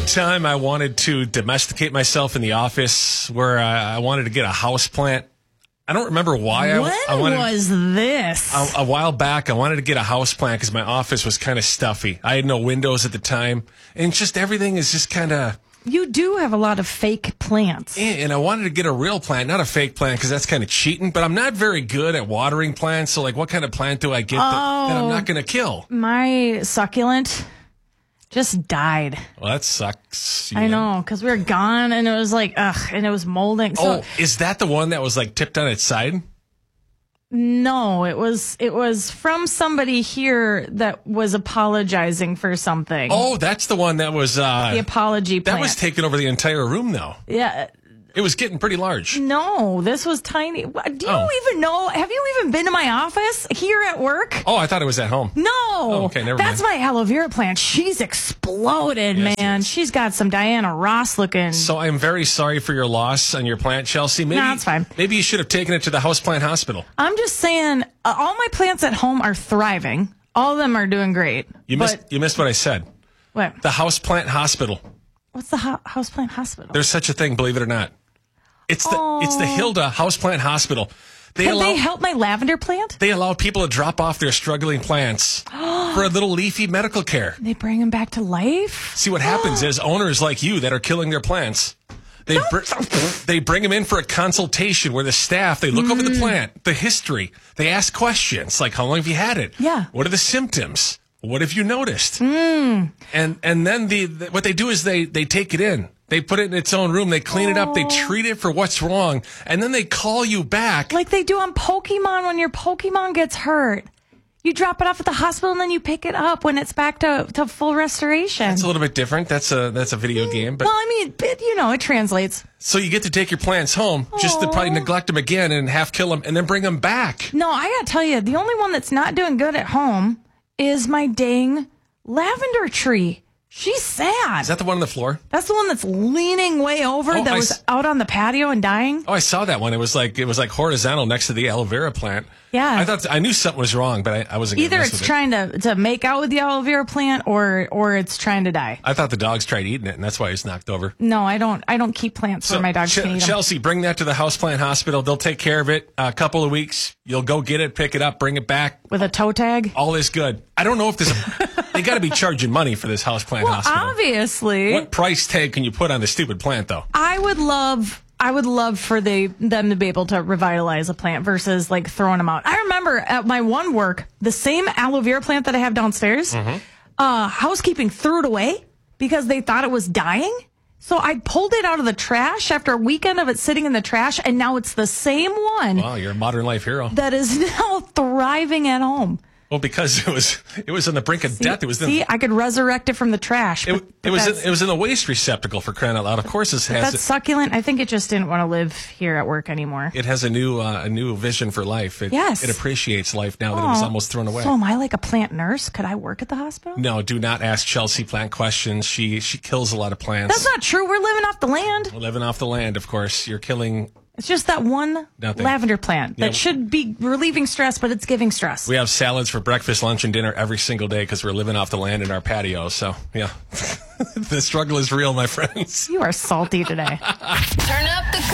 time I wanted to domesticate myself in the office where I wanted to get a house plant. I don't remember why. When was this? A while back, I wanted to get a house plant because my office was kind of stuffy. I had no windows at the time. And just everything is just kind of... You do have a lot of fake plants. And I wanted to get a real plant, not a fake plant, because that's kind of cheating. But I'm not very good at watering plants. So, like, what kind of plant do I get that I'm not going to kill? My succulent just died. Well, that sucks. I know, because we were gone, and it was like, and it was molding. So, is that the one that was, like, tipped on its side? No, it was from somebody here that was apologizing for something. Oh, that's the one that was... the apology plant. That was taking over the entire room, though. Yeah. It was getting pretty large. No, this was tiny. Do you even know? Have you even been to my office here at work? Oh, I thought it was at home. No. Oh, okay, never That's mind. my aloe vera plant. She's exploded, Yes, man. yes. She's got some Diana Ross looking. So I'm very sorry for your loss on your plant, Chelsea. Maybe, No, it's fine. Maybe you should have taken it to the houseplant hospital. I'm just saying, all my plants at home are thriving. All of them are doing great. You missed what I said. What? The houseplant hospital. What's the houseplant hospital? There's such a thing, believe it or not. It's the Hilda Houseplant Hospital. Can they help my lavender plant? They allow people to drop off their struggling plants for a little leafy medical care. They bring them back to life? See, what happens is owners like you that are killing their plants, they bring them in for a consultation where the staff, they look over the plant, the history. They ask questions like, how long have you had it? Yeah. What are the symptoms? What have you noticed? And then what they do is they take it in. They put it in its own room. They clean it up. They treat it for what's wrong. And then they call you back. Like they do on Pokemon when your Pokemon gets hurt. You drop it off at the hospital and then you pick it up when it's back to full restoration. That's a little bit different. That's a video game. But well, I mean, it translates. So you get to take your plants home just to probably neglect them again and half kill them and then bring them back. No, I got to tell you, the only one that's not doing good at home is my dang lavender tree. She's sad. Is that the one on the floor? That's the one that's leaning way over that was out on the patio and dying. Oh, I saw that one. It was like horizontal next to the aloe vera plant. Yeah. I knew something was wrong, but I wasn't gonna Either mess it's with it. trying to make out with the aloe vera plant or it's trying to die. I thought the dogs tried eating it, and that's why it's knocked over. No, I don't keep plants where my dogs can eat them. Chelsea, bring that to the houseplant hospital. They'll take care of it. A couple of weeks, you'll go get it, pick it up, bring it back. With a toe tag? All is good. I don't know if they got to be charging money for this houseplant hospital. Obviously. What price tag can you put on the stupid plant, though? I would love for them to be able to revitalize a plant versus like throwing them out. I remember at my one work, the same aloe vera plant that I have downstairs, housekeeping threw it away because they thought it was dying. So I pulled it out of the trash after a weekend of it sitting in the trash, and now it's the same one. Wow, you're a modern life hero. That is now thriving at home. Well, because it was on the brink of death. It was I could resurrect it from the trash. It was in the waste receptacle, for crying out loud. Of course, that's succulent. I think it just didn't want to live here at work anymore. It has a new vision for life. It appreciates life now that it was almost thrown away. So am I like a plant nurse? Could I work at the hospital? No, do not ask Chelsea plant questions. She kills a lot of plants. That's not true. We're living off the land. We're living off the land, of course. You're killing. It's just that one lavender plant that should be relieving stress, but it's giving stress. We have salads for breakfast, lunch, and dinner every single day because we're living off the land in our patio. So, yeah, the struggle is real, my friends. You are salty today. Turn up the